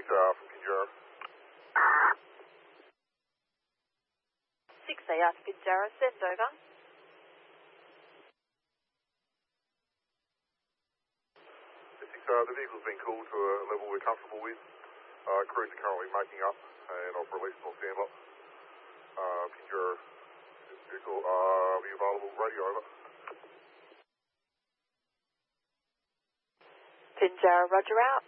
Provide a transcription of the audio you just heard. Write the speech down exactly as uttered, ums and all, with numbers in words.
six A R from Pinjarra. six A R to Pinjarra, send over. six A R, the vehicle's been cooled to a level we're comfortable with. Uh, crews are currently making up, and I've released all stand up. Uh, Pinjarra vehicle, uh, be available, radio over. Pinjarra, roger out.